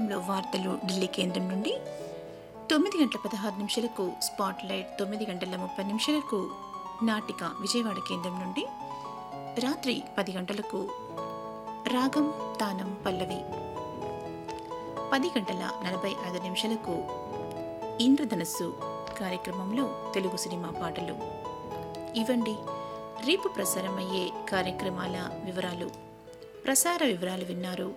ఆంగ్లంలో వార్తలు ఢిల్లీ కేంద్రం నుండి 9:16 స్పాట్లైట్, 9:30 నాటిక విజయవాడ కేంద్రం నుండి, రాత్రి 10 గంటలకు రాగం తానం పల్లవి, 10:45 ఇంద్రధనస్సు కార్యక్రమంలో తెలుగు సినిమా పాటలు. ఇవ్వండి రేపు ప్రసారమయ్యే కార్యక్రమాల వివరాలు. ప్రసార వివరాలు విన్నారు.